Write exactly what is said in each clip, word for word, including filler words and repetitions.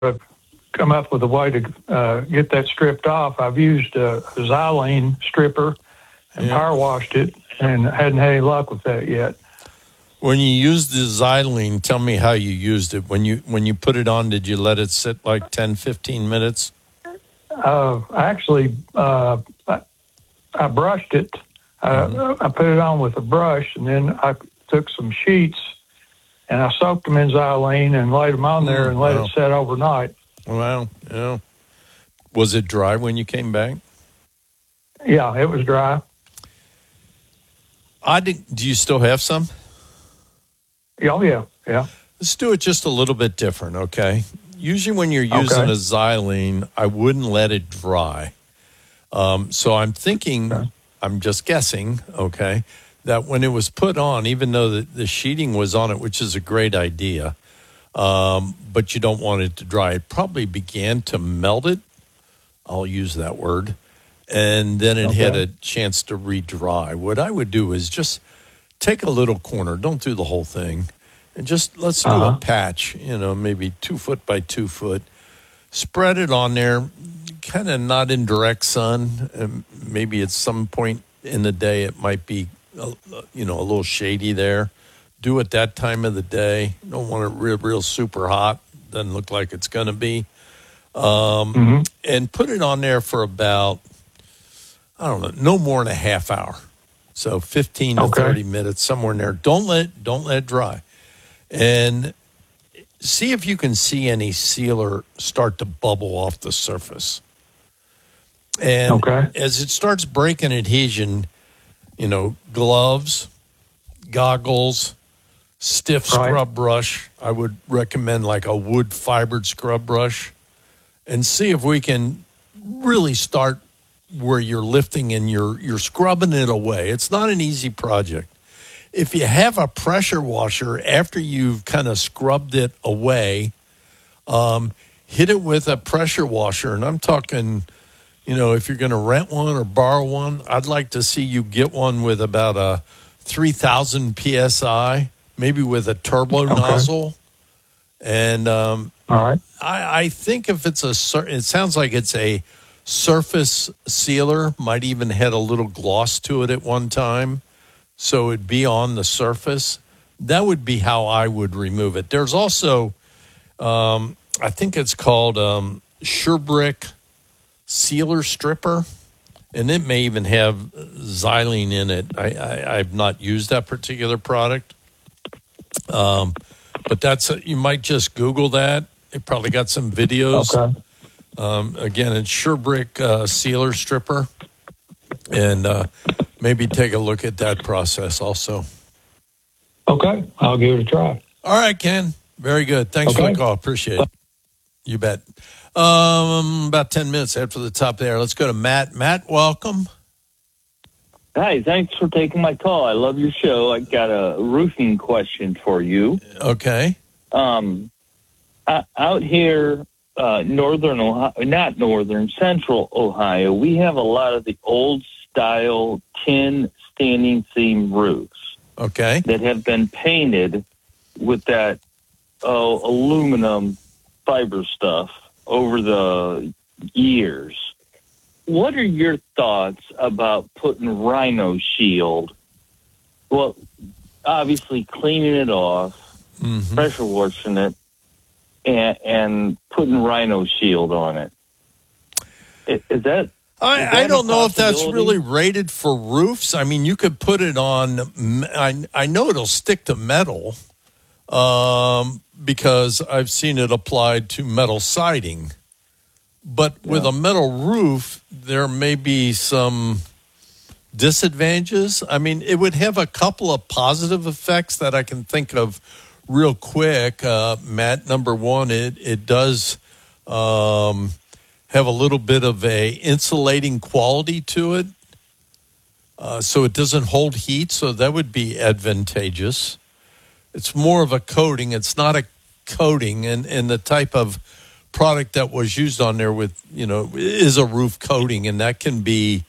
to come up with a way to uh, get that stripped off. I've used a, a xylene stripper and Yeah. power washed it, and hadn't had any luck with that yet. When you used the xylene, tell me how you used it. When you when you put it on, did you let it sit like ten, fifteen minutes? Uh, actually, uh, I, I brushed it. Uh, Mm-hmm. I put it on with a brush, and then I took some sheets and I soaked them in xylene and laid them on there Mm, and let wow. it set overnight. Well, yeah. Was it dry when you came back? Yeah, it was dry. I did, do you still have some? Oh, yeah, yeah. Let's do it just a little bit different, okay? Usually when you're using Okay. a xylene, I wouldn't let it dry. Um, so I'm thinking, Okay. I'm just guessing, okay, that when it was put on, even though the, the sheeting was on it, which is a great idea, um, but you don't want it to dry, it probably began to melt it. I'll use that word. And then it had Okay. a chance to re-dry. What I would do is just take a little corner, don't do the whole thing, and just let's do a Uh-huh. patch, you know, maybe two foot by two foot. Spread it on there, kind of not in direct sun. And maybe at some point in the day it might be, uh, you know, a little shady there. Do it that time of the day. You don't want it real, real super hot. Doesn't look like it's going to be. Um, Mm-hmm. and put it on there for about, I don't know, no more than a half hour. So fifteen to Okay. thirty minutes, somewhere in there. Don't let don't let it dry. And see if you can see any sealer start to bubble off the surface. And Okay. as it starts breaking adhesion, you know, gloves, goggles, stiff Right. scrub brush. I would recommend like a wood fibered scrub brush, and see if we can really start where you're lifting and you're you're scrubbing it away. It's not an easy project. If you have a pressure washer after you've kind of scrubbed it away, um, hit it with a pressure washer. And I'm talking, you know, if you're going to rent one or borrow one, I'd like to see you get one with about a three thousand P S I, maybe with a turbo Okay. nozzle. And um, All right. I, I think if it's a, sur- it sounds like it's a surface sealer, might even had a little gloss to it at one time, so it'd be on the surface. That would be how I would remove it. There's also, um, I think it's called um, Surebrick Sealer Stripper, and it may even have xylene in it. I, I, I've not used that particular product, um, but that's a, you might just Google that. It probably got some videos. Okay. Um, again, it's Surebrick uh, Sealer Stripper, and uh, maybe take a look at that process also. Okay. I'll give it a try. All right, Ken. Very good. Thanks for Okay. the call. Appreciate it. You bet. Um, about ten minutes after the top there. Let's go to Matt. Matt, welcome. Hi, thanks for taking my call. I love your show. I got a roofing question for you. Okay. Um, uh, out here, uh, northern Ohio, not northern, central Ohio, we have a lot of the old style tin standing seam roofs Okay. that have been painted with that oh, aluminum fiber stuff over the years. What are your thoughts about putting Rhino Shield? Well, obviously cleaning it off, Mm-hmm. pressure washing it, and, and putting Rhino Shield on it. Is, is that? I, Is that I a don't know if that's possibility? really rated for roofs. I mean, you could put it on, I, I know it'll stick to metal um, because I've seen it applied to metal siding. But with Yeah. a metal roof, there may be some disadvantages. I mean, it would have a couple of positive effects that I can think of real quick. Uh, Matt, number one, it, it does um, have a little bit of a insulating quality to it. Uh, so it doesn't hold heat, so that would be advantageous. It's more of a coating. It's not a coating, and, and the type of product that was used on there with, you know, is a roof coating, and that can be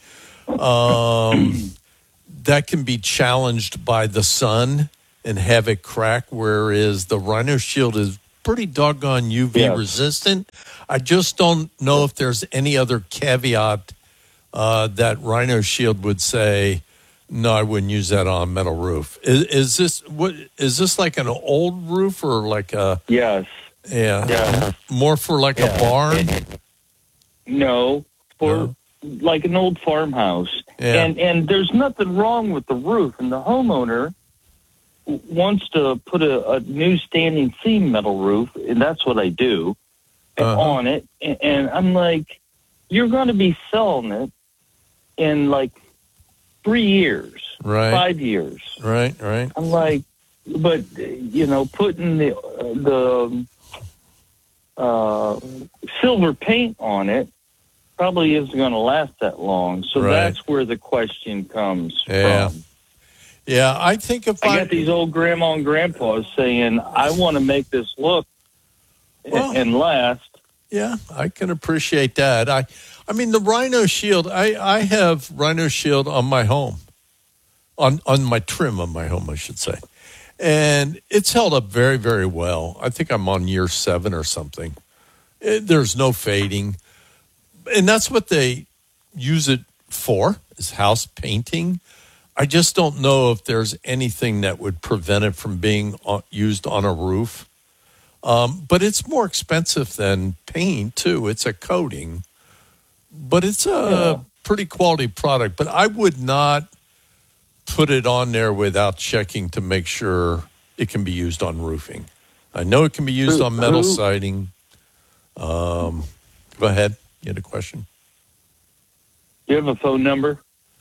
um, that can be challenged by the sun and have it crack, whereas the Rhino Shield is pretty doggone U V Yes. resistant. I just don't know if there's any other caveat uh, that Rhino Shield would say, no, I wouldn't use that on a metal roof. Is, is this what? Is this like an old roof or like a Yes. yeah, Yeah. more for like Yeah. a barn? And- no, for No. like an old farmhouse. Yeah. And and there's nothing wrong with the roof, and the homeowner w- wants to put a, a new standing seam metal roof, and that's what I do Uh-huh. on it. And, and I'm like, you're going to be selling it in like three years, Right. five years. Right, right. I'm like, but you know, putting the the uh, silver paint on it probably isn't going to last that long. So Right. that's where the question comes Yeah. from. Yeah, I think if I I, got these old grandma and grandpas saying, "I want to make this look and- Well- and last." yeah, I can appreciate that. I, I mean, the Rhino Shield. I, I have Rhino Shield on my home, on on my trim on my home, I should say, and it's held up very, very well. I think I'm on year seven or something. It, there's no fading, and that's what they use it for, is house painting. I just don't know if there's anything that would prevent it from being on, used on a roof. Um, but it's more expensive than paint, too. It's a coating. But it's a Yeah. pretty quality product. But I would not put it on there without checking to make sure it can be used on roofing. I know it can be used Who- on metal who- siding. Um, go ahead. You had a question? Do you have a phone number?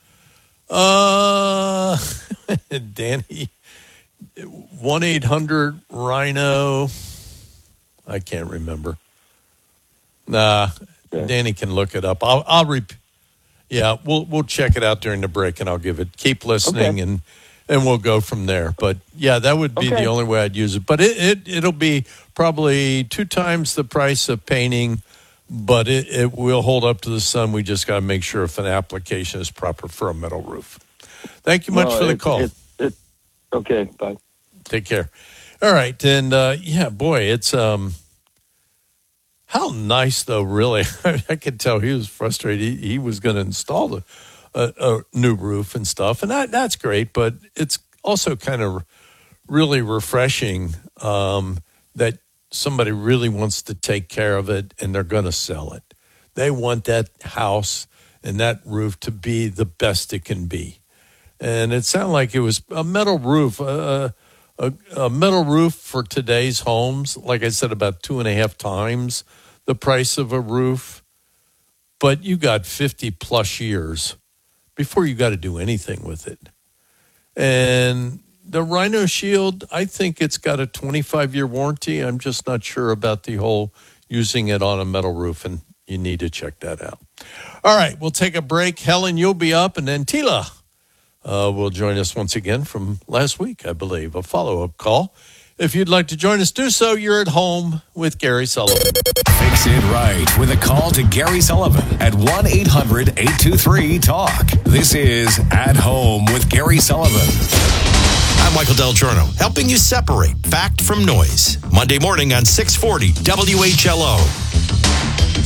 Uh, Danny, one eight hundred Rhino. I can't remember. Nah, Okay. Danny can look it up. I'll, I'll rep- Yeah, we'll we'll check it out during the break, and I'll give it. Keep listening, Okay. and and we'll go from there. But yeah, that would be Okay. the only way I'd use it. But it, it it'll be probably two times the price of painting. But it, it will hold up to the sun. We just got to make sure if an application is proper for a metal roof. Thank you much Well, for the it- call. it- it- okay, bye. Take care. All right, and uh, yeah, boy, it's um, how nice though. Really, I could tell he was frustrated. He, he was going to install the, a, a new roof and stuff, and that that's great. But it's also kind of really refreshing um, that somebody really wants to take care of it, and they're going to sell it. They want that house and that roof to be the best it can be. And it sounded like it was a metal roof, uh, a, a metal roof for today's homes. Like I said, about two and a half times the price of a roof. But you got fifty plus years before you got to do anything with it. And the Rhino Shield, I think it's got a twenty-five year warranty. I'm just not sure about the whole using it on a metal roof, and you need to check that out. All right, we'll take a break. Helen, you'll be up, and then Tila uh, will join us once again from last week, I believe, a follow-up call. If you'd like to join us, do so. You're at home with Gary Sullivan. Fix it right with a call to Gary Sullivan at one eight hundred eight two three talk. This is At Home with Gary Sullivan. I'm Michael Del Giorno, helping you separate fact from noise. Monday morning on six forty W H L O.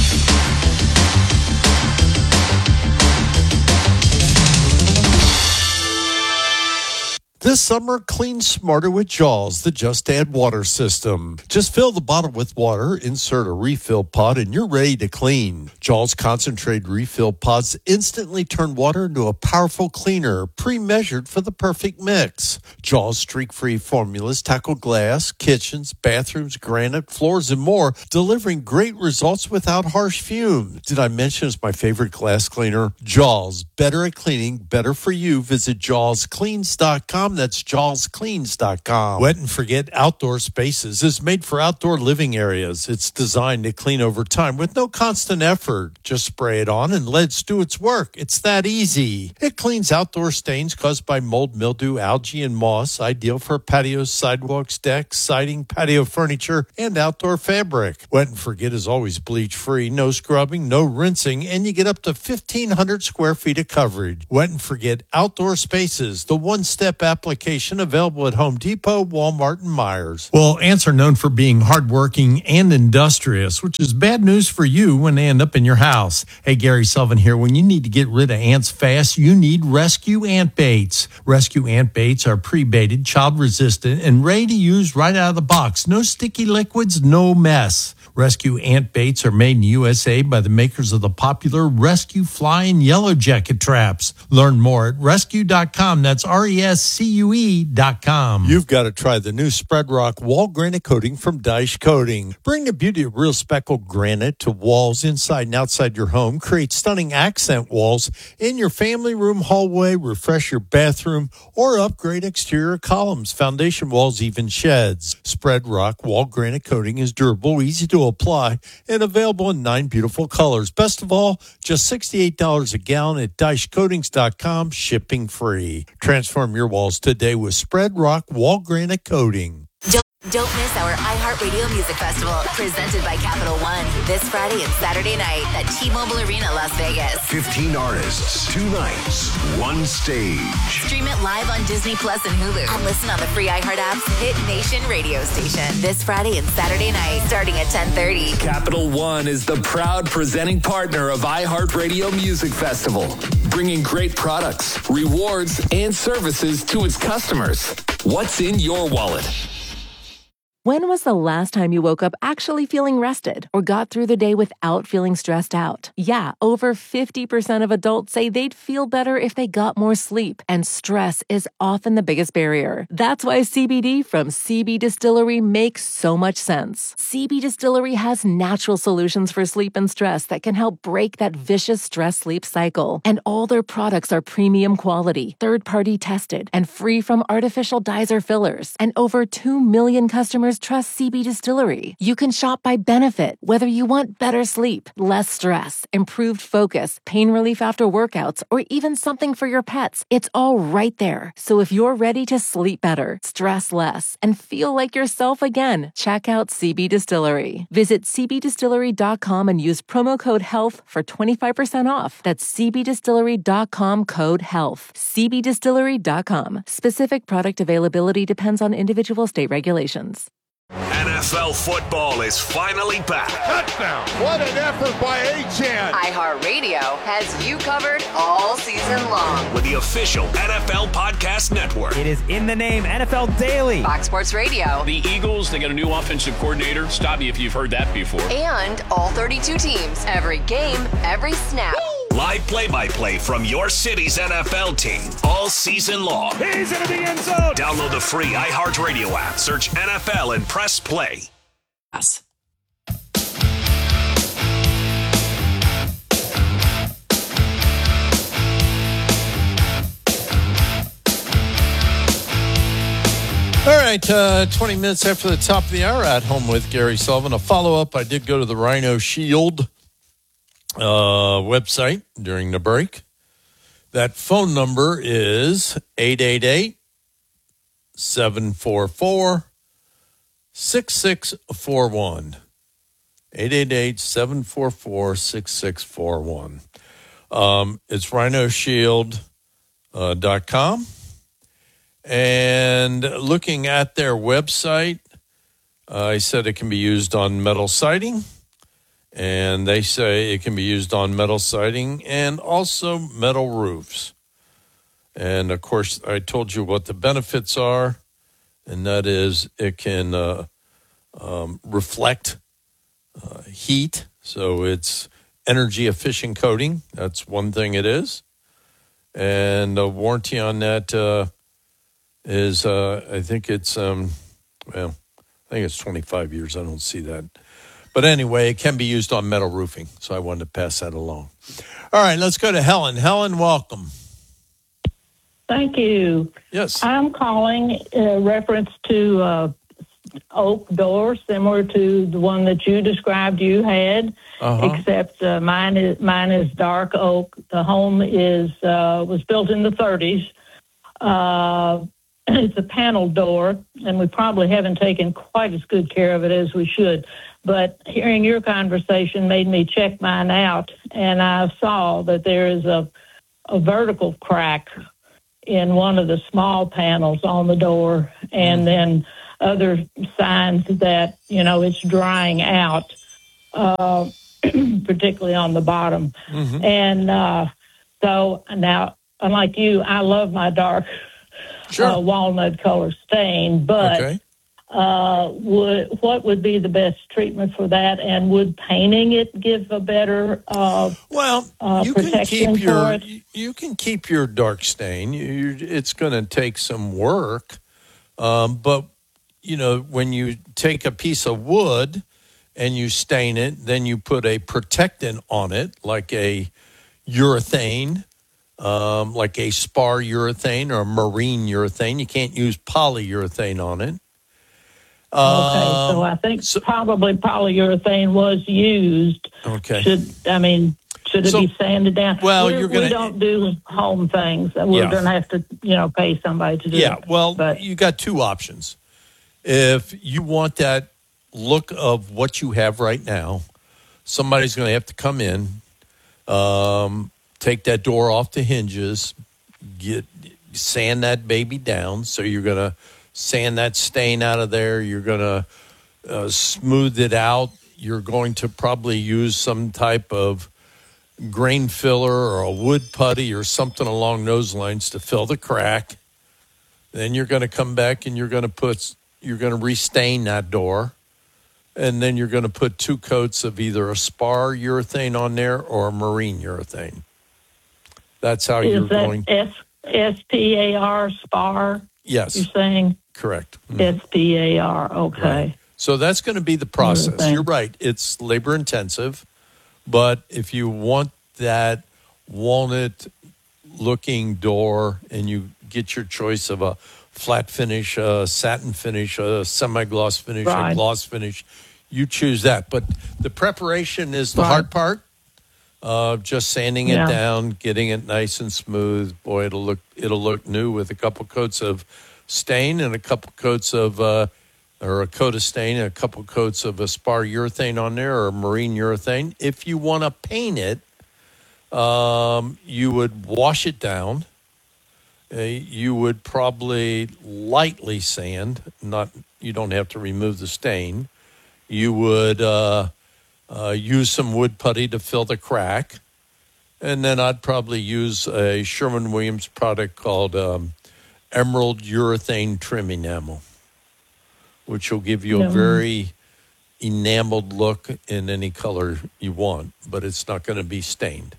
This summer, clean smarter with Jaws, the Just Add Water system. Just fill the bottle with water, insert a refill pod, and you're ready to clean. Jaws concentrated refill pods instantly turn water into a powerful cleaner, pre-measured for the perfect mix. Jaws streak-free formulas tackle glass, kitchens, bathrooms, granite, floors, and more, delivering great results without harsh fumes. Did I mention it's my favorite glass cleaner? Jaws, better at cleaning, better for you. Visit jaws cleans dot com. That's jaws cleans dot com. Wet and Forget Outdoor Spaces is made for outdoor living areas. It's designed to clean over time with no constant effort. Just spray it on and let it do its work. It's that easy. It cleans outdoor stains caused by mold, mildew, algae, and moss. Ideal for patios, sidewalks, decks, siding, patio furniture, and outdoor fabric. Wet and Forget is always bleach-free, no scrubbing, no rinsing, and you get up to fifteen hundred square feet of coverage. Wet and Forget Outdoor Spaces, the one-step application application, available at Home Depot, Walmart, and Myers. Well, ants are known for being hardworking and industrious, which is bad news for you when they end up in your house. Hey, Gary Sullivan here. When you need to get rid of ants fast, you need Rescue Ant Baits. Rescue Ant Baits are pre-baited, child-resistant, and ready to use right out of the box. No sticky liquids, no mess. Rescue Ant Baits are made in the U S A by the makers of the popular Rescue Fly and Yellow Jacket traps. Learn more at rescue dot com. That's R E S C U E dot com. You've got to try the new Spread Rock Wall Granite Coating from Dyche Coating. Bring the beauty of real speckled granite to walls inside and outside your home. Create stunning accent walls in your family room, hallway, refresh your bathroom, or upgrade exterior columns, foundation walls, even sheds. Spread Rock Wall Granite Coating is durable, easy to apply, and available in nine beautiful colors. Best of all, just sixty-eight dollars a gallon at dyche coatings dot com, shipping free. Transform your walls today with Spread Rock Wall Granite Coating. Don't, don't miss our iHeartRadio Music Festival, presented by Capital One, this Friday and Saturday night at T-Mobile Arena, Las Vegas. fifteen artists, two nights, one stage. Stream it live on Disney Plus and Hulu, and listen on the free iHeart app's Hit Nation radio station this Friday and Saturday night, starting at ten thirty. Capital One is the proud presenting partner of iHeartRadio Music Festival, bringing great products, rewards, and services to its customers. What's in your wallet? When was the last time you woke up actually feeling rested or got through the day without feeling stressed out? Yeah, over fifty percent of adults say they'd feel better if they got more sleep, and stress is often the biggest barrier. That's why C B D from C B Distillery makes so much sense. C B Distillery has natural solutions for sleep and stress that can help break that vicious stress-sleep cycle. And all their products are premium quality, third-party tested, and free from artificial dyes or fillers. And over two million customers trust C B Distillery. You can shop by benefit, whether you want better sleep, less stress, improved focus, pain relief after workouts, or even something for your pets. It's all right there. So if you're ready to sleep better, stress less, and feel like yourself again, check out C B Distillery. Visit c b distillery dot com and use promo code HEALTH for twenty-five percent off. That's c b distillery dot com, code HEALTH. c b distillery dot com. Specific product availability depends on individual state regulations. N F L football is finally back. Touchdown. What an effort by Achane. iHeartRadio has you covered all season long With the official N F L Podcast Network. It is in the name, N F L Daily. Fox Sports Radio. The Eagles, they got a new offensive coordinator. Stop me if you've heard that before. And all thirty-two teams. Every game, every snap. Woo! Live play-by-play from your city's N F L team all season long. He's into the end zone. Download the free iHeartRadio app. Search N F L and press play. Yes. All right, uh, twenty minutes after the top of the hour, at home with Gary Sullivan. A follow-up, I did go to the Rhino Shield uh, website during the break. That phone number is eight eight eight, seven four four, six six four one. eight eight eight, seven four four, six six four one. Um, it's rhino shield dot com. And looking at their website, uh, I said it can be used on metal siding. And they say it can be used on metal siding and also metal roofs. And, of course, I told you what the benefits are, and that is it can uh, um, reflect uh, heat. So it's energy-efficient coating. That's one thing it is. And the warranty on that uh, is, uh, I think it's, um, well, I think it's twenty-five years. I don't see that. But anyway, it can be used on metal roofing, so I wanted to pass that along. All right, let's go to Helen. Helen, welcome. Thank you. Yes. I'm calling in reference to uh, oak door, similar to the one that you described you had, uh-huh. except uh, mine is mine is dark oak. The home is uh, was built in the thirties. Uh, it's a panel door, and we probably haven't taken quite as good care of it as we should. But hearing your conversation made me check mine out, and I saw that there is a, a vertical crack in one of the small panels on the door, and then other signs that, you know, it's drying out, uh, particularly on the bottom. Mm-hmm. And uh, so now, unlike you, I love my dark sure. uh, walnut color stain, but okay. uh, would, what would be the best treatment for that? And would painting it give a better uh, well, uh, you can protection keep your for it? you can keep your dark stain. You, you, it's going to take some work, um, but you know, when you take a piece of wood and you stain it, then you put a protectant on it, like a urethane, um, like a spar urethane or a marine urethane. You can't use polyurethane on it. Okay, so Um, I think so- probably polyurethane was used. Okay. Should I mean should it So- be sanded down? well, We're, you're gonna- we don't do home things. We're Yeah. going to have to, you know, pay somebody to do Yeah, it. well, but you got two options. If you want that look of what you have right now, somebody's going to have to come in, um, take that door off the hinges, get sand that baby down. So you're going to sand that stain out of there. You're going to uh, smooth it out. You're going to probably use some type of grain filler or a wood putty or something along those lines to fill the crack. Then you're going to come back and you're going to put, you're going to restain that door. And then you're going to put two coats of either a spar urethane on there or a marine urethane. That's how is you're that going. S S P A R spar? Yes, You're saying correct. Mhm. S P A R? Okay. Right. So that's going to be the process. Urethane. You're right. It's labor intensive. But if you want that walnut looking door and you get your choice of a flat finish, a satin finish, a semi-gloss finish, Right. a gloss finish, you choose that. But the preparation is the Right. hard part. Uh, just sanding it Yeah. down, getting it nice and smooth. Boy, it'll look it'll look new with a couple coats of stain and a couple coats of uh, or a coat of stain and a couple coats of a spar urethane on there or a marine urethane. If you want to paint it, um, you would wash it down. Uh, you would probably lightly sand. Not you don't have to remove the stain. You would uh, uh, use some wood putty to fill the crack, and then I'd probably use a Sherwin-Williams product called um, Emerald Urethane Trim Enamel, which will give you a Yeah. very enameled look in any color you want, but it's not going to be stained.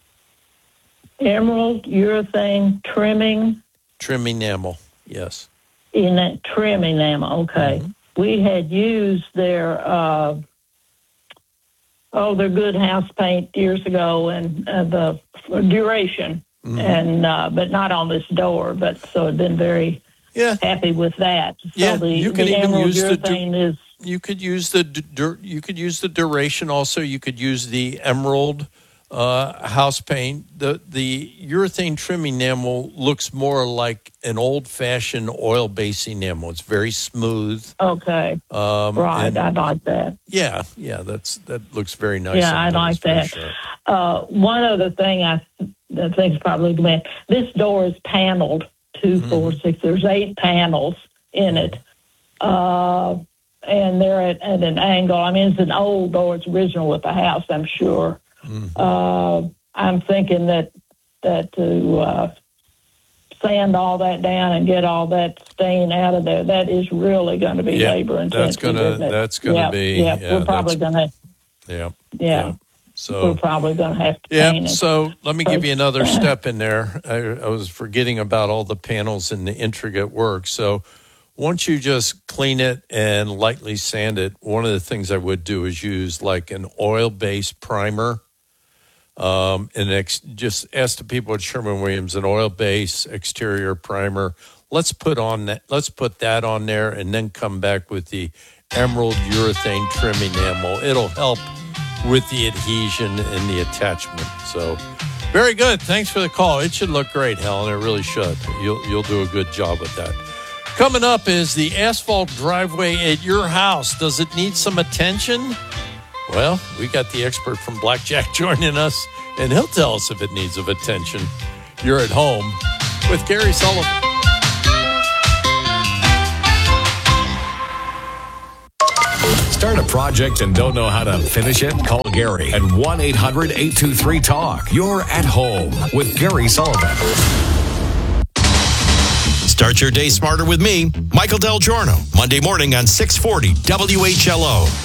Emerald urethane trimming Trim enamel, yes. in that trim enamel. Okay. Mm-hmm. We had used their uh, oh, their good house paint years ago, and uh, the duration, Mm-hmm. and uh, but not on this door. But so I've been very Yeah. happy with that. So Yeah, the, you can the even emerald use the du- urethane is You could use the du- dur- you could use the duration also. You could use the emerald uh, house paint. The the urethane trim enamel looks more like an old fashioned oil based enamel. It's very smooth. okay. Um, Right, and- I like that. yeah, yeah. That's that looks very nice. Yeah, on I those, like for that. sure. Uh, one other thing I, I think is probably good. This door is paneled two, Mm-hmm. four, six. There's eight panels in it, uh, and they're at, at an angle. I mean, it's an old door. It's original with the house, I'm sure. Mm-hmm. Uh, I'm thinking that that to uh, sand all that down and get all that stain out of there, that is really going to be Yeah, labor intensive. that's gonna- isn't it? that's gonna Yeah, be- Yeah, yeah, we're probably that's- going to. Yeah. Yeah. So We're probably going to have to Yeah, paint it. so let me give you another step in there. I, I was forgetting about all the panels and the intricate work. So once you just clean it and lightly sand it, one of the things I would do is use like an oil-based primer. Um, and ex- just ask the people at Sherwin-Williams, an oil-based exterior primer. Let's put on that. Let's put that on there, and then come back with the emerald urethane trim enamel. It'll help with the adhesion and the attachment. So, very good. Thanks for the call. It should look great, Helen. It really should. You'll you'll do a good job with that. Coming up is the asphalt driveway at your house. Does it need some attention? Well, we got the expert from Blackjack joining us, and he'll tell us if it needs of attention. You're at home with Gary Sullivan. Start a project and don't know how to finish it? Call Gary at one eight hundred eight two three talk. You're at home with Gary Sullivan. Start your day smarter with me, Michael Del Giorno, Monday morning on six forty W H L O.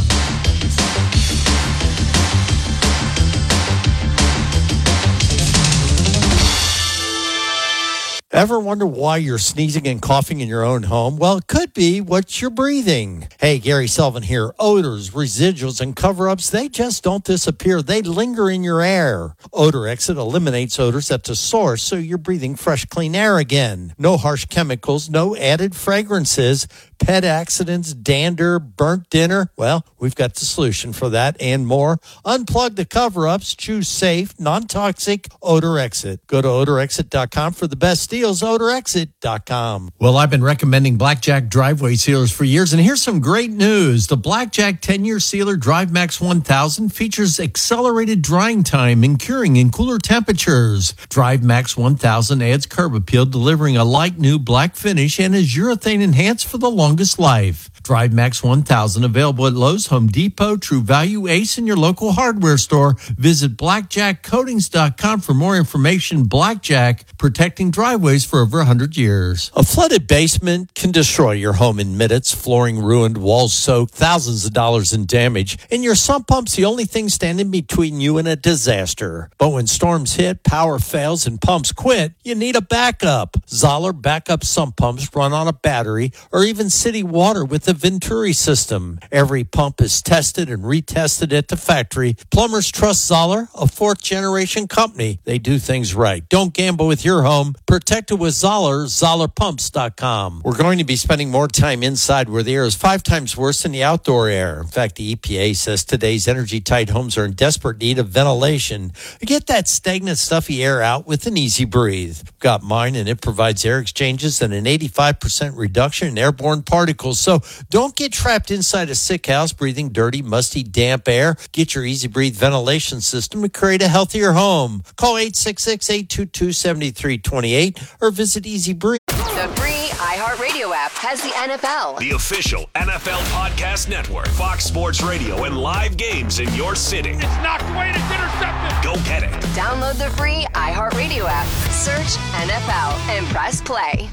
Ever wonder why you're sneezing and coughing in your own home? Well, it could be what you're breathing. Hey, Gary Sullivan here. Odors, residuals, and cover-ups, they just don't disappear. They linger in your air. Odor Exit eliminates odors at the source, so you're breathing fresh, clean air again. No harsh chemicals, no added fragrances. Pet accidents, dander, burnt dinner. Well, we've got the solution for that and more. Unplug the cover-ups. Choose safe, non-toxic Odor Exit. Go to odor exit dot com for the best deals. odor exit dot com. Well, I've been recommending Blackjack driveway sealers for years, and here's some great news. The Blackjack ten-year sealer Drive Max one thousand features accelerated drying time and curing in cooler temperatures. Drive Max one thousand adds curb appeal, delivering a light new black finish, and is urethane enhanced for the longest life. Drive Max one thousand available at Lowe's, Home Depot, True Value, Ace, and your local hardware store. Visit blackjack coatings dot com for more information. Blackjack, protecting driveways for over one hundred years. A flooded basement can destroy your home in minutes. Flooring ruined, walls soaked, thousands of dollars in damage. And your sump pump's the only thing standing between you and a disaster. But when storms hit, power fails, and pumps quit, you need a backup. Zoller backup sump pumps run on a battery or even city water with the Venturi system. Every pump is tested and retested at the factory. Plumbers trust Zoller, a fourth generation company. They do things right. Don't gamble with your home. Protect it with Zoller, zoller pumps dot com. We're going to be spending more time inside where the air is five times worse than the outdoor air. In fact, the E P A says today's energy-tight homes are in desperate need of ventilation. Get that stagnant, stuffy air out with an Easy Breathe. Got mine, and it provides air exchanges and an eighty-five percent reduction in airborne particles. So don't get trapped inside a sick house breathing dirty, musty, damp air. Get your Easy Breathe ventilation system to create a healthier home. Call eight six six, eight two two, seven three two eight or visit Easy Breathe. The free iHeartRadio app has the N F L. The official N F L podcast network. Fox Sports Radio and live games in your city. It's knocked away and it's intercepted. Go get it. Download the free iHeartRadio app. Search N F L and press play.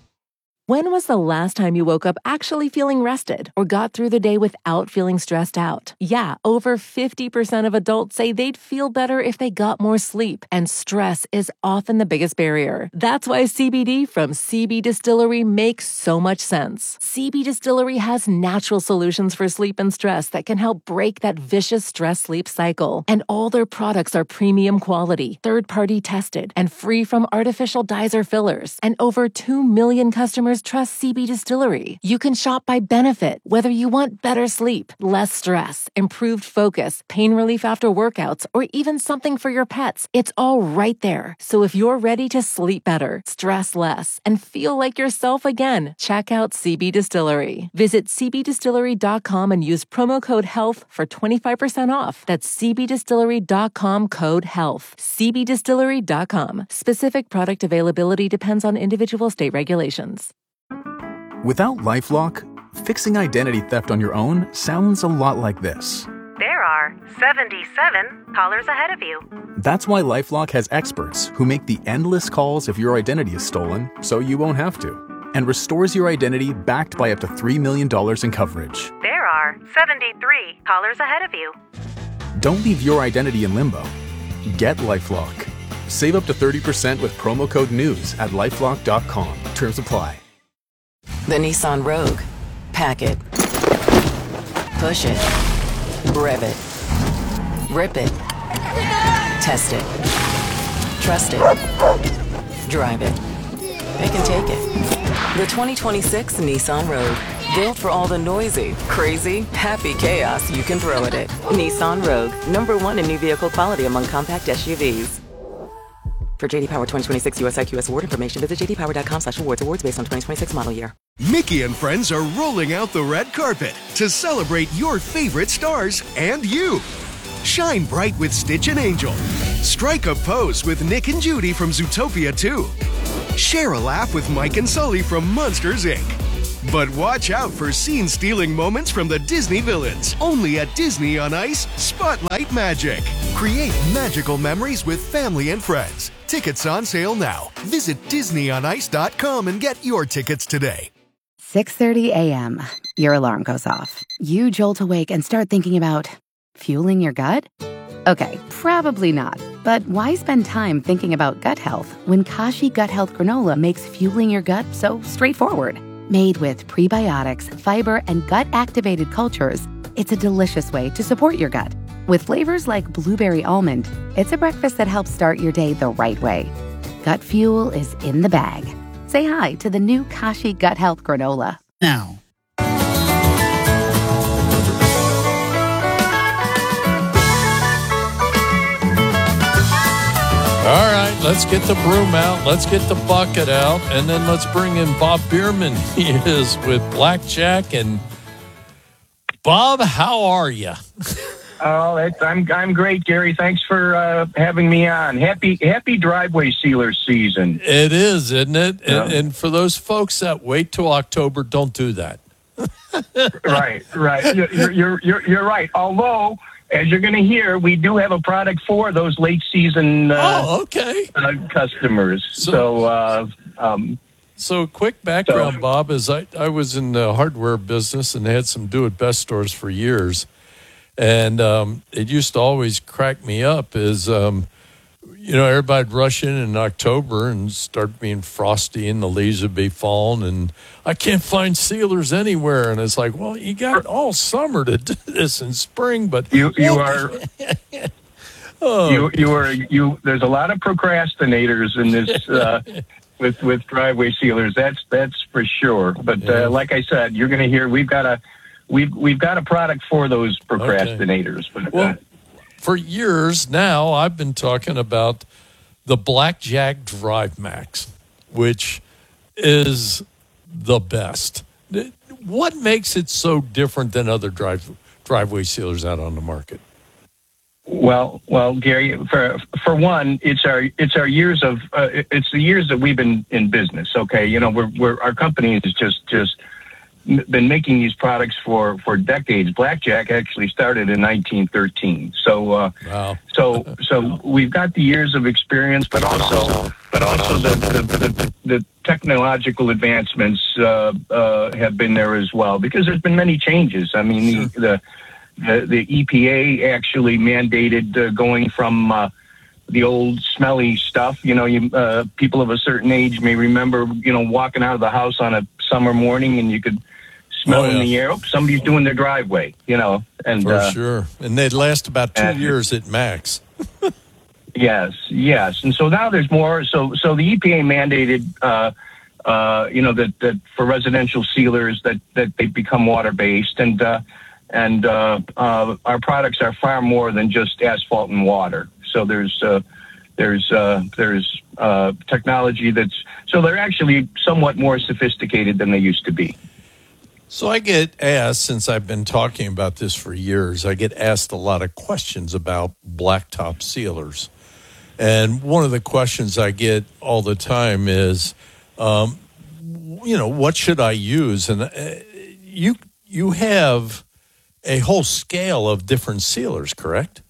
When was the last time you woke up actually feeling rested or got through the day without feeling stressed out? Yeah, over fifty percent of adults say they'd feel better if they got more sleep, and stress is often the biggest barrier. That's why C B D from C B Distillery makes so much sense. C B Distillery has natural solutions for sleep and stress that can help break that vicious stress-sleep cycle. And all their products are premium quality, third-party tested, and free from artificial dyes or fillers. And over two million customers trust C B Distillery. You can shop by benefit, whether you want better sleep, less stress, improved focus, pain relief after workouts, or even something for your pets. It's all right there. So if you're ready to sleep better, stress less, and feel like yourself again, check out C B Distillery. Visit c b distillery dot com and use promo code HEALTH for twenty-five percent off. That's c b distillery dot com code HEALTH. c b distillery dot com. Specific product availability depends on individual state regulations. Without LifeLock, fixing identity theft on your own sounds a lot like this. There are seventy-seven callers ahead of you. That's why LifeLock has experts who make the endless calls if your identity is stolen, so you won't have to, and restores your identity backed by up to three million dollars in coverage. There are seventy-three callers ahead of you. Don't leave your identity in limbo. Get LifeLock. Save up to thirty percent with promo code NEWS at lifelock dot com. Terms apply. The Nissan Rogue. Pack it. Push it. Rev it. Rip it. Test it. Trust it. Drive it. They can take it. The twenty twenty-six Nissan Rogue. Built for all the noisy, crazy, happy chaos you can throw at it. Nissan Rogue. Number one in new vehicle quality among compact S U Vs. For J D Power twenty twenty-six U S I Q S award information, visit j d power dot com slash awards. Awards based on twenty twenty-six model year. Mickey and friends are rolling out the red carpet to celebrate your favorite stars and you. Shine bright with Stitch and Angel. Strike a pose with Nick and Judy from Zootopia two. Share a laugh with Mike and Sully from Monsters, Incorporated. But watch out for scene-stealing moments from the Disney villains. Only at Disney on Ice Spotlight Magic. Create magical memories with family and friends. Tickets on sale now. Visit disney on ice dot com and get your tickets today. six thirty a.m. Your alarm goes off. You jolt awake and start thinking about fueling your gut? Okay, probably not. But why spend time thinking about gut health when Kashi Gut Health Granola makes fueling your gut so straightforward? Made with prebiotics, fiber, and gut-activated cultures, it's a delicious way to support your gut. With flavors like blueberry almond, it's a breakfast that helps start your day the right way. Gut fuel is in the bag. Say hi to the new Kashi Gut Health Granola. Now. All right, let's get the broom out. Let's get the bucket out. And then let's bring in Bob Bierman. He is with Blackjack. And Bob, how are you? Oh, it's, I'm I'm great, Gary. Thanks for uh, having me on. Happy Happy driveway sealer season. It is, isn't it? Yeah. And, and for those folks that wait till October, don't do that. Right, right. You're, you're you're you're right. Although, as you're going to hear, we do have a product for those late season uh, oh, okay. uh, customers. So, so, uh, um, so quick background, so, Bob, is I, I was in the hardware business and had some do-it-best stores for years. And um, it used to always crack me up is, um, you know, everybody'd rush in in October and start being frosty and the leaves would be falling. And I can't find sealers anywhere. And it's like, well, you got all summer to do this in spring. But you you are... oh. You you are you. There's a lot of procrastinators in this uh, with with driveway sealers. That's that's for sure. But Yeah. uh, like I said, you're going to hear we've got a we've we've got a product for those procrastinators. Okay. But well, uh, for years now, I've been talking about the Blackjack Drive Max, which is the best. What makes it so different than other drive driveway sealers out on the market? Well, well, Gary, for for one, it's our it's our years of uh, it's the years that we've been in business. Okay, you know, we're we're our company has just just been making these products for, for decades. Blackjack actually started in nineteen thirteen. So uh, wow. so so we've got the years of experience, but also but also the the, the, the technological advancements uh, uh, have been there as well, because there's been many changes. I mean, sure. the, the The, the E P A actually mandated uh, going from uh, the old smelly stuff. You know, you, uh, people of a certain age may remember, you know, walking out of the house on a summer morning and you could smell oh, yeah. in the air. Oh, somebody's doing their driveway, you know. And For uh, sure. And they'd last about two uh, years at max. Yes, yes. And so now there's more. So so the E P A mandated, uh, uh, you know, that, that for residential sealers that, that they become water-based. And uh, And uh, uh, our products are far more than just asphalt and water. So there's uh, there's uh, there's uh, technology that's so they're actually somewhat more sophisticated than they used to be. So I get asked, since I've been talking about this for years, I get asked a lot of questions about blacktop sealers. And one of the questions I get all the time is, um, you know, what should I use? And uh, you you have a whole scale of different sealers, correct?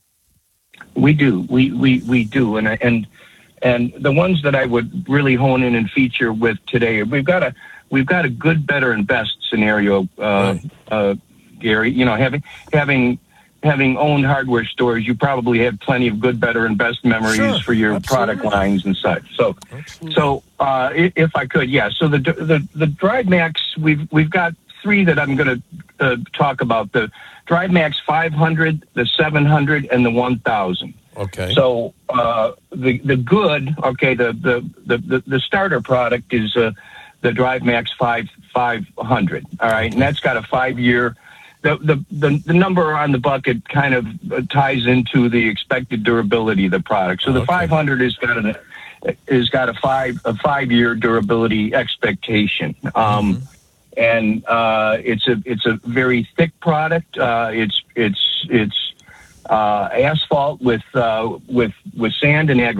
We do. We we, we do. And and and the ones that I would really hone in and feature with today, we've got a we've got a good, better, and best scenario, uh, right. uh, Gary. You know, having having having owned hardware stores, you probably have plenty of good, better, and best memories Sure. for your Absolutely. product lines and such. So, Absolutely. so uh, if I could, yeah. So the the the Drive Max, we've we've got three that I'm going to uh, talk about: the Drive Max five hundred, the seven hundred, and the one thousand. Okay. So uh, the the good, okay, the the the, the starter product is uh, the Drive Max five five hundred. All right, and that's got a five year. The, the the the number on the bucket kind of ties into the expected durability of the product. So the Okay. five hundred has got an has got a five a five year durability expectation. Um, Mm-hmm. And uh, it's a it's a very thick product. Uh, it's it's it's uh, asphalt with uh, with with sand and aggregate.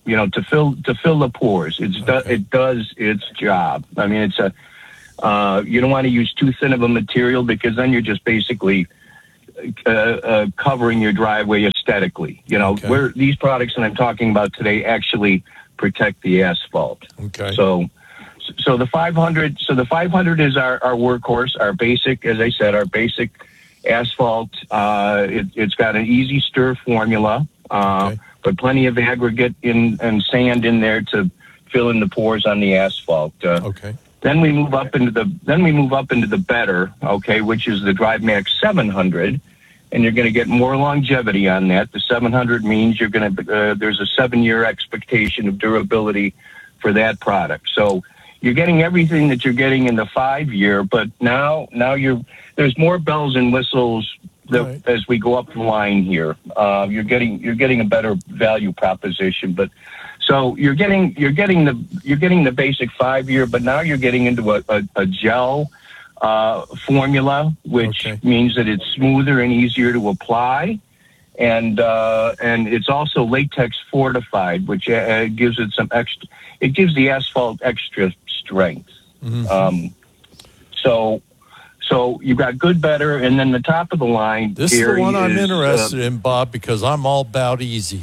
you know, to fill to fill the pores. It's do, it does its job. I mean, it's a uh, you don't want to use too thin of a material because then you're just basically uh, uh, covering your driveway aesthetically. You know, Okay. where these products that I'm talking about today actually protect the asphalt. Okay. So. So the five hundred, so the five hundred is our, our workhorse, our basic, as I said, our basic asphalt. Uh, it, it's got an easy stir formula, uh, Okay. but plenty of aggregate in and sand in there to fill in the pores on the asphalt. Uh, Okay. Then we move up into the then we move up into the better, okay, which is the DriveMax seven hundred, and you're going to get more longevity on that. The seven hundred means you're going to uh, there's a seven year expectation of durability for that product. So you're getting everything that you're getting in the five year, but now now you're there's more bells and whistles that, Right. as we go up the line here. Uh, you're getting you're getting a better value proposition, but so you're getting you're getting the you're getting the basic five year, but now you're getting into a, a, a gel uh, formula, which Okay. means that it's smoother and easier to apply. And uh, and it's also latex fortified, which uh, gives it some extra. It gives the asphalt extra strength. Mhm. Um, so so you've got good, better, and then the top of the line. This is the Gary, one I'm is, interested uh, in, Bob, because I'm all about easy.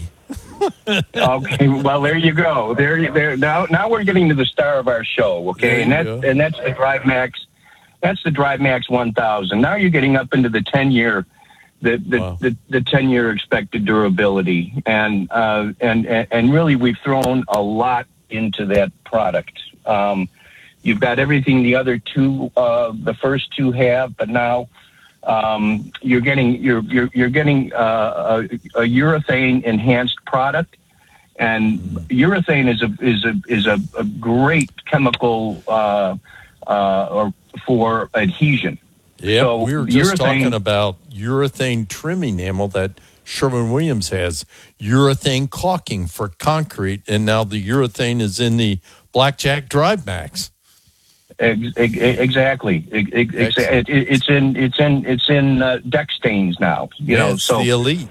Okay, well there you go. There, you- there. Now, now we're getting to the star of our show. Okay, There and you that's go. and that's the DriveMax. That's the DriveMax one thousand. Now you're getting up into the ten year. The the, Wow. the the ten year expected durability, and uh, and and and really we've thrown a lot into that product. Um, you've got everything the other two, uh, the first two have, but now um, you're getting you're you're you're getting uh, a, a urethane enhanced product, and urethane is a is a is a, a great chemical uh, uh, or for adhesion. Yeah, So we were just urethane- talking about urethane trim enamel that Sherwin-Williams has, urethane caulking for concrete, and now the urethane is in the Blackjack DriveMax. Ex- ex- Exactly. Ex- ex- Excellent. it- It's in it's in it's in uh, deck stains now. You know, it's so the elite.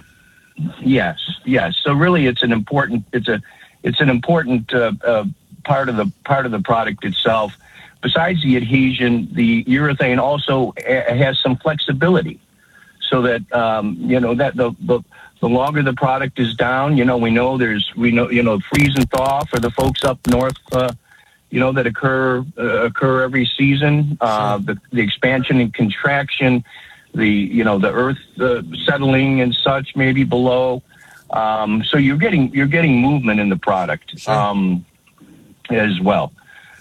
yes, yes. So really, it's an important it's a it's an important uh, uh, part of the part of the product itself. Besides the adhesion, the urethane also a- has some flexibility, so that um, you know that the, the the longer the product is down, you know, we know there's we know you know freeze and thaw for the folks up north. Uh, you know, that occur uh, occur every season. Uh, the, the expansion and contraction, the you know the earth uh, settling and such, maybe below. Um, so you're getting you're getting movement in the product um, as well.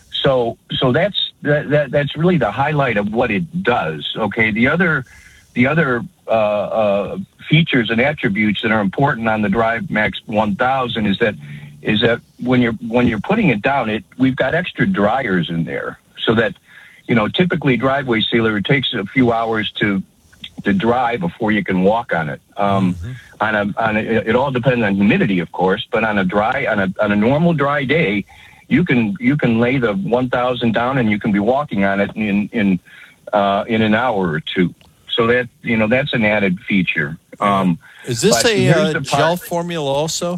So so that's that, that that's really the highlight of what it does. Okay, the other the other uh, uh, features and attributes that are important on the DriveMax one thousand is that. is that when you're when you're putting it down, it we've got extra dryers in there, so that you know typically driveway sealer it takes a few hours to to dry before you can walk on it. Um, Mm-hmm. On a on a, it all depends on humidity, of course, but on a dry on a on a normal dry day, you can you can lay the one thousand down and you can be walking on it in in uh, in an hour or two. So that you know that's an added feature. Um, Is this but a here's uh, the gel part- formula also?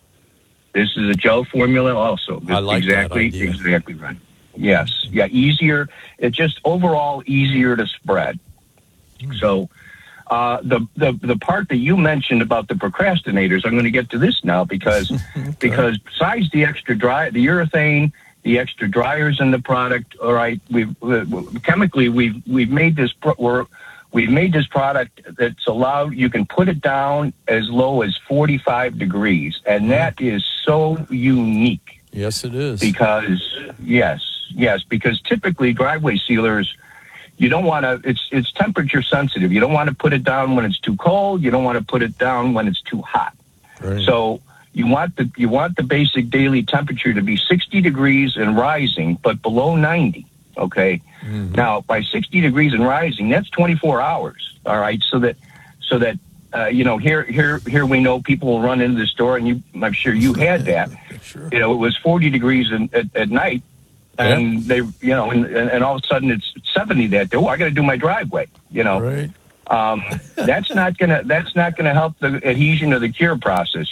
This is a gel formula also. I like that exactly, idea. exactly right. Yes. Yeah, easier. It's just overall easier to spread. Hmm. So uh, the, the the part that you mentioned about the procrastinators, I'm going to get to this now because because besides the extra dry, the urethane, the extra dryers in the product, all right, we've uh, chemically we've we've made this pro- we're We've made this product that's allowed, you can put it down as low as forty-five degrees, and that is so unique. Yes, it is. Because, yes, yes, because typically driveway sealers, you don't want to, it's it's temperature sensitive. You don't want to put it down when it's too cold. You don't want to put it down when it's too hot. Right. So you want the you want the basic daily temperature to be sixty degrees and rising, but below ninety. Okay. Mm-hmm. Now, by sixty degrees and rising, that's twenty-four hours. All right. So that, so that, uh, you know, here, here, here we know people will run into the store, and you, I'm sure you had that. Sure. You know, it was forty degrees in, at, at night, and Yeah. they, you know, and, and, and all of a sudden it's seventy that day. Oh, I got to do my driveway. You know, Right. um, that's not gonna, that's not gonna help the adhesion or the cure process. You,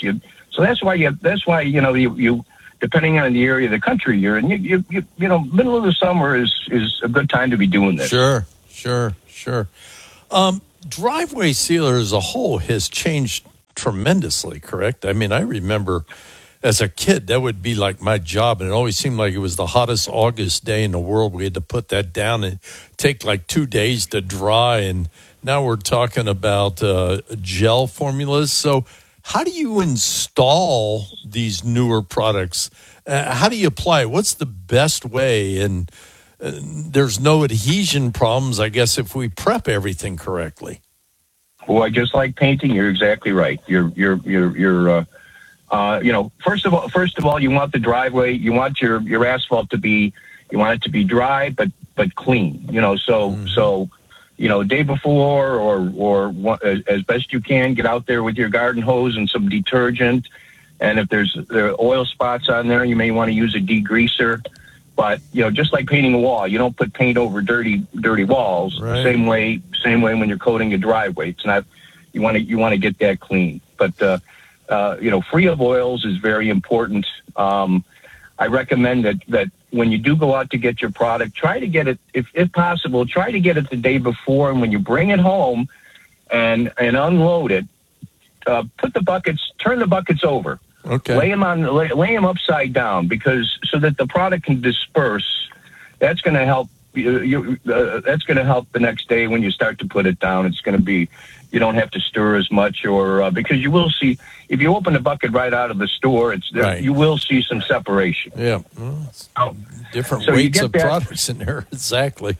so that's why you that's why you know you, you depending on the area of the country you're in, you you you, you know middle of the summer is is a good time to be doing this. Sure, sure, sure. Um, driveway sealer as a whole has changed tremendously, correct? I mean, I remember as a kid, that would be like my job, and it always seemed like it was the hottest August day in the world. We had to put that down and take like two days to dry, and now we're talking about uh, gel formulas. So how do you install these newer products? Uh, how do you apply it? What's the best way? And uh, there's no adhesion problems, I guess, if we prep everything correctly. Well, just like painting, you're exactly right. You're, you're, you're, you're, uh, uh, you know, first of all, first of all, you want the driveway, you want your, your asphalt to be, you want it to be dry, but, but clean, you know, so, mm-hmm. so, you know, day before or, or one, as, as best you can, get out there with your garden hose and some detergent. And if there's there are oil spots on there, you may want to use a degreaser. But, you know, just like painting a wall, you don't put paint over dirty, dirty walls. Right. Same way, same way when you're coating a driveway. It's not, you want to, you want to get that clean. But, uh, uh, you know, free of oils is very important. Um, I recommend that, that when you do go out to get your product, try to get it, if, if possible, try to get it the day before. And when you bring it home and, and unload it, uh, put the buckets, turn the buckets over. Okay. Lay them on, lay, lay them upside down because so that the product can disperse. That's going to help. You, you, uh, that's going to help the next day when you start to put it down. It's going to be, you don't have to stir as much, or uh, because you will see if you open the bucket right out of the store, it's there, right. you will see some separation. Yeah, well, it's oh. different so weights of that, products in there. Exactly.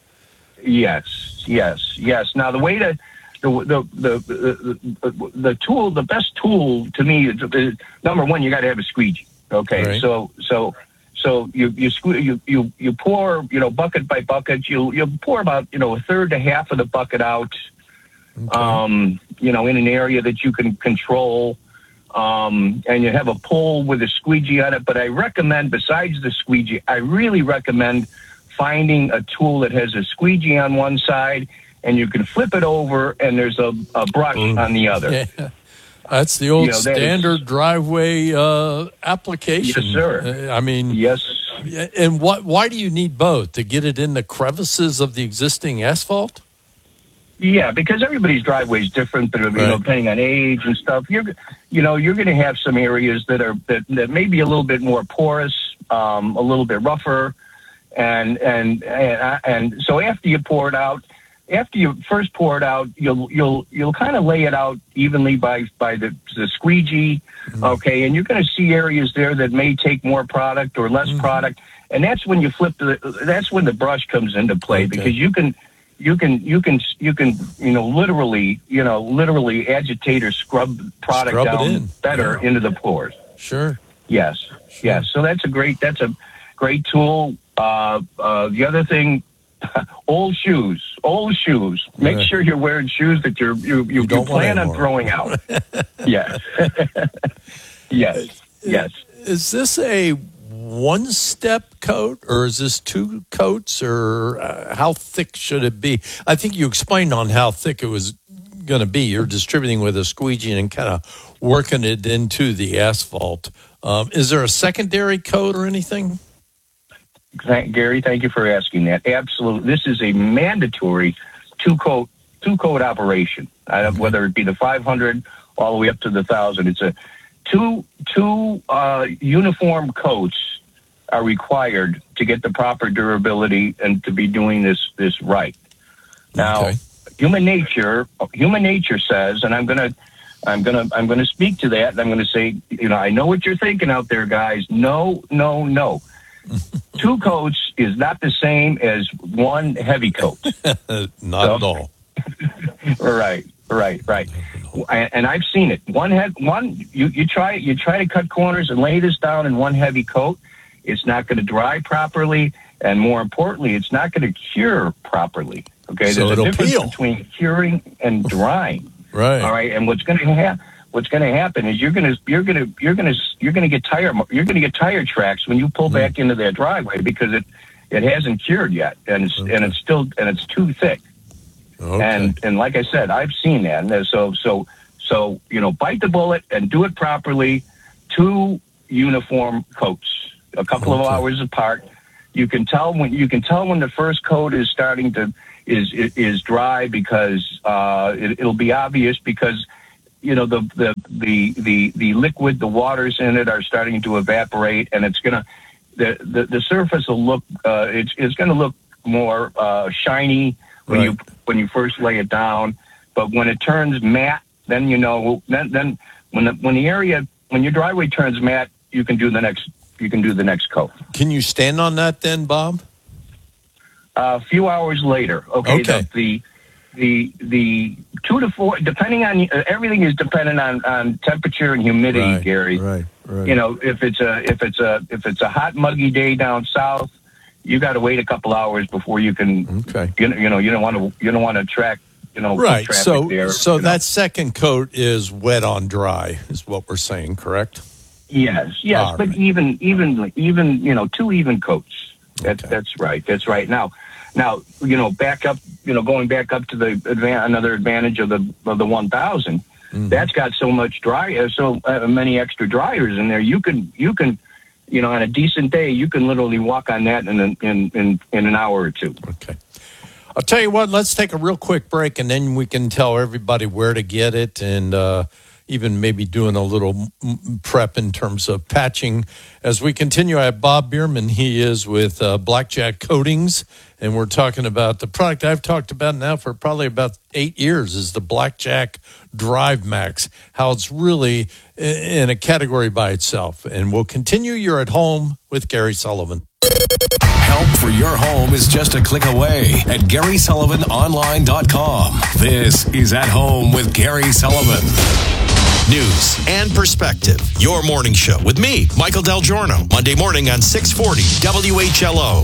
Yes, yes, yes. Now the way to The, the the the the tool, the best tool to me is, is number one. You got to have a squeegee. Okay, right. so so so you you, sque- you you you pour you know bucket by bucket. You you pour about you know a third to half of the bucket out. Okay. Um, you know, in an area that you can control, um, and you have a pole with a squeegee on it. But I recommend, besides the squeegee, I really recommend finding a tool that has a squeegee on one side. And you can flip it over, and there's a, a brush mm. on the other. Yeah. That's the old you know, standard is, driveway uh, application. Yes, sir. Uh, I mean, yes. And what? Why do you need both? To get it in the crevices of the existing asphalt? Yeah, because everybody's driveway is different, but, you right. know, depending on age and stuff. You're, you know, you're going to have some areas that are that, that may be a little bit more porous, um, a little bit rougher, and and and and so after you pour it out. After you first pour it out, you'll you'll you'll kind of lay it out evenly by by the, the squeegee, mm-hmm. okay, and you're going to see areas there that may take more product or less mm-hmm. product, and that's when you flip the that's when the brush comes into play okay. because you can you can you can you can you know literally you know literally agitate or scrub product scrub down in. better yeah. into the pores. Sure. Yes. Sure. Yes. So that's a great that's a great tool. Uh, uh, the other thing. Old shoes, old shoes. Make yeah. sure you're wearing shoes that you're, you you, you, you plan on throwing out. yes, yes, yes. Is this a one-step coat, or is this two coats, or uh, how thick should it be? I think you explained on how thick it was going to be. You're distributing with a squeegee and kind of working it into the asphalt. Um, is there a secondary coat or anything? Thank, Gary, thank you for asking that. Absolutely, this is a mandatory two coat two coat operation. Uh, whether it be the five hundred all the way up to the thousand, it's a two two uh, uniform coats are required to get the proper durability and to be doing this this right. Now, okay. human nature human nature says, and I'm gonna I'm gonna I'm gonna speak to that, and I'm gonna say, you know, I know what you're thinking out there, guys. No, no, no. Two coats is not the same as one heavy coat. Not so, at all. right, right, right. And I've seen it. One head, one. You, you try you try to cut corners and lay this down in one heavy coat. It's not going to dry properly, and more importantly, it's not going to cure properly. Okay, so there's a difference peel. between curing and drying. Right. All right, and what's going to happen? What's going to happen is you're going to you're going to you're going to you're going to get tire you're going to get tire tracks when you pull mm. back into that driveway because it it hasn't cured yet and it's okay. and it's still and it's too thick. Okay. And and like I said, I've seen that. And so so So, you know, bite the bullet and do it properly. Two uniform coats, a couple okay. of hours apart. You can tell when you can tell when the first coat is starting to is is dry because uh, it, it'll be obvious because you know the, the the the the liquid, the waters in it are starting to evaporate, and it's gonna the the, the surface will look uh, it's it's gonna look more uh, shiny when right. you when you first lay it down, but when it turns matte, then you know then then when the when the area when your driveway turns matte, you can do the next. You can do the next coat. Can you stand on that then, Bob? Uh, a few hours later. Okay. Okay. The, the, the, the two to four, depending on, uh, everything is dependent on, on temperature and humidity, right, Gary. Right, right. You know, if it's a, if it's a, if it's a hot, muggy day down south, you got to wait a couple hours before you can, okay. you know, you know, you don't want to, you don't want to track, you know, right. traffic So, there. so you know. that second coat is wet on dry is what we're saying, correct? Yes, yes, All but right. even, even, even, you know, two even coats. That's Okay. that's right. That's right. Now, now, you know, back up, you know, going back up to the advan- another advantage of the of the one thousand. Mm-hmm. That's got so much dry, uh, so uh, many extra dryers in there. You can, you can, you know, on a decent day, you can literally walk on that in an, in in in an hour or two. Okay. I'll tell you what. Let's take a real quick break, and then we can tell everybody where to get it and. Uh, even maybe doing a little prep in terms of patching. As we continue, I have Bob Bierman. He is with uh, Blackjack Coatings, and we're talking about the product I've talked about now for probably about eight years is the Blackjack Drive Max, how it's really in a category by itself. And we'll continue. You're at home with Gary Sullivan. Help for your home is just a click away at Gary Sullivan Online dot com. This is At Home with Gary Sullivan. News and perspective. Your morning show with me, Michael Del Giorno. Monday morning on six forty W H L O.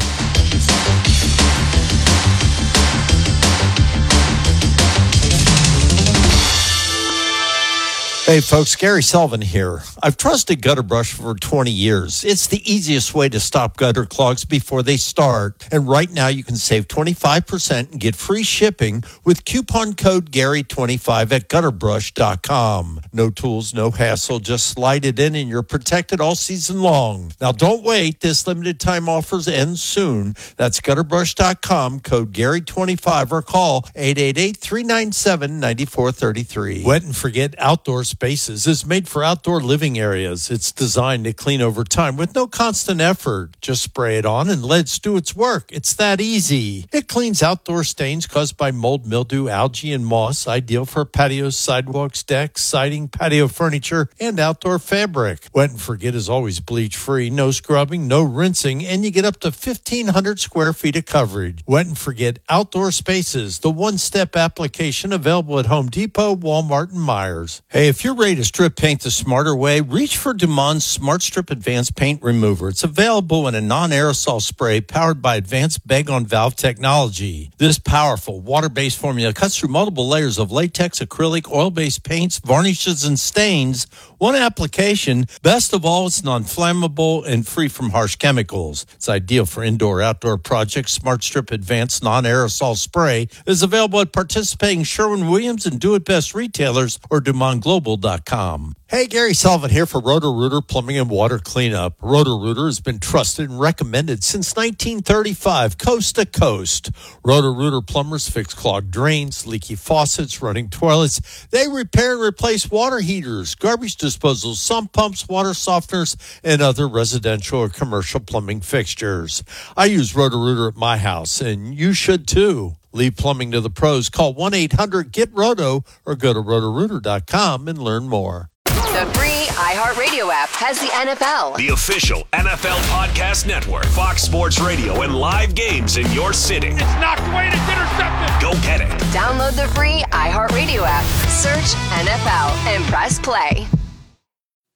Hey folks, Gary Sullivan here. I've trusted Gutter Brush for twenty years. It's the easiest way to stop gutter clogs before they start. And right now you can save twenty-five percent and get free shipping with coupon code Gary twenty-five at gutter brush dot com. No tools, no hassle, just slide it in and you're protected all season long. Now don't wait, this limited time offers end soon. That's gutter brush dot com, code Gary twenty-five or call eight eight eight, three nine seven, nine four three three. Wet and Forget Outdoor Spaces is made for outdoor living areas. It's designed to clean over time with no constant effort. Just spray it on and let it do its work. It's that easy. It cleans outdoor stains caused by mold, mildew, algae, and moss. Ideal for patios, sidewalks, decks, siding, patio furniture, and outdoor fabric. Wet and Forget is always bleach-free, no scrubbing, no rinsing, and you get up to fifteen hundred square feet of coverage. Wet and Forget Outdoor Spaces, the one-step application available at Home Depot, Walmart, and Myers. Hey, if you're ready to strip paint the smarter way, reach for Dumond's Smart Strip Advanced Paint Remover. It's available in a non-aerosol spray powered by advanced bag-on-valve technology. This powerful water-based formula cuts through multiple layers of latex, acrylic, oil-based paints, varnishes, and stains. One application. Best of all, it's non-flammable and free from harsh chemicals. It's ideal for indoor-outdoor projects. Smart Strip Advanced Non-Aerosol Spray is available at participating Sherwin-Williams and Do It Best retailers or Dumont Global dot com. Hey, Gary Sullivan here for Roto-Rooter Plumbing and Water Cleanup. Roto-Rooter has been trusted and recommended since nineteen thirty-five, coast to coast. Roto-Rooter plumbers fix clogged drains, leaky faucets, running toilets. They repair and replace water heaters, garbage disposals, sump pumps, water softeners, and other residential or commercial plumbing fixtures. I use Roto-Rooter at my house, and you should too. Leave plumbing to the pros. Call one eight hundred get roto or go to roto rooter dot com and learn more. The free iHeartRadio app has the N F L, the official N F L podcast network, Fox Sports Radio, and live games in your city. It's knocked away and it's intercepted. Go get it. Download the free iHeartRadio app, search N F L, and press play.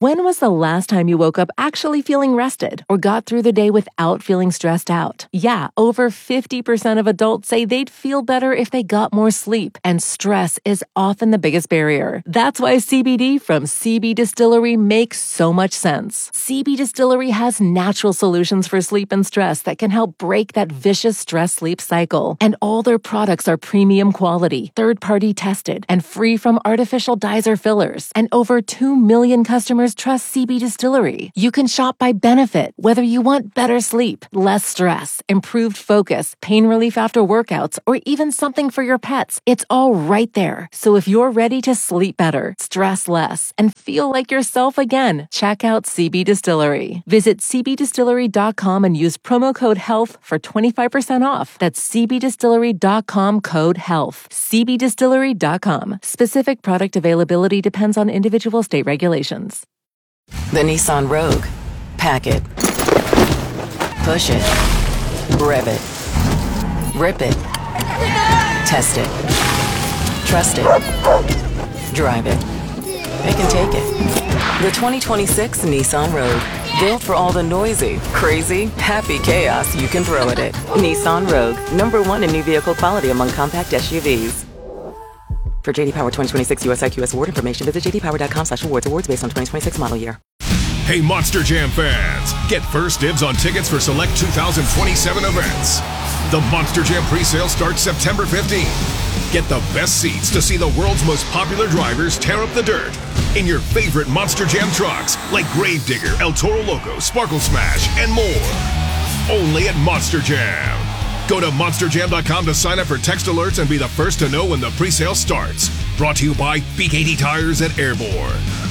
When was the last time you woke up actually feeling rested or got through the day without feeling stressed out? Yeah, over fifty percent of adults say they'd feel better if they got more sleep, and stress is often the biggest barrier. That's why C B D from C B Distillery makes so much sense. C B Distillery has natural solutions for sleep and stress that can help break that vicious stress-sleep cycle. And all their products are premium quality, third-party tested, and free from artificial dyes or fillers. And over two million customers trust C B Distillery. You can shop by benefit, whether you want better sleep, less stress, improved focus, pain relief after workouts, or even something for your pets. It's all right there. So if you're ready to sleep better, stress less, and feel like yourself again, check out C B Distillery. Visit c b distillery dot com and use promo code HEALTH for twenty-five percent off. That's c b distillery dot com code HEALTH. c b distillery dot com. Specific product availability depends on individual state regulations. The Nissan Rogue. Pack it. Push it. Rev it. Rip it. Test it. Trust it. Drive it. It can take it. The twenty twenty-six Nissan Rogue. Built for all the noisy, crazy, happy chaos you can throw at it. Nissan Rogue. Number one in new vehicle quality among compact S U Vs. For J D Power twenty twenty-six U S I Q S award information, visit j d power dot com slash awards. Awards based on twenty twenty-six model year. Hey, Monster Jam fans! Get first dibs on tickets for select two thousand twenty-seven events. The Monster Jam pre-sale starts September fifteenth. Get the best seats to see the world's most popular drivers tear up the dirt in your favorite Monster Jam trucks like Gravedigger, El Toro Loco, Sparkle Smash, and more. Only at Monster Jam. Go to monster jam dot com to sign up for text alerts and be the first to know when the pre-sale starts. Brought to you by B K D Tires at Airborne.